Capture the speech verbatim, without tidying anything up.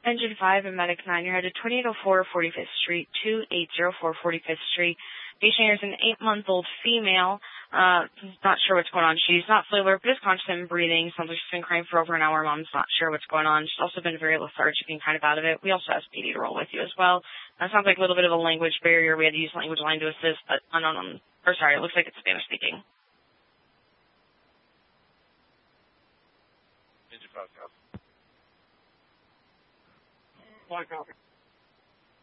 Engine five and Medic nine, you're headed twenty-eight oh four forty-fifth Street, two eight oh four forty-fifth Street. Patient here is an eight-month-old female. Uh, not sure what's going on. She's not fluid, but is conscious and breathing. Sounds like she's been crying for over an hour. Mom's not sure what's going on. She's also been very lethargic and kind of out of it. We also asked P D to roll with you as well. That sounds like a little bit of a language barrier. We had to use language line to assist, but unknown, or sorry, it looks like it's Spanish speaking. Engine five, copy. Flight copy.